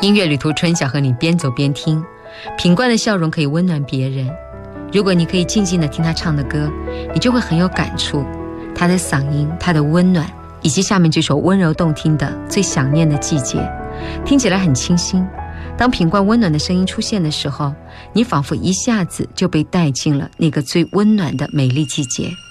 音乐旅途春想和你边走边听，品冠的笑容可以温暖别人。如果你可以静静地听他唱的歌，你就会很有感触，他的嗓音，他的温暖，以及下面这首温柔动听的《最想念的季节》，听起来很清新。当品冠温暖的声音出现的时候，你仿佛一下子就被带进了那个最温暖的美丽季节。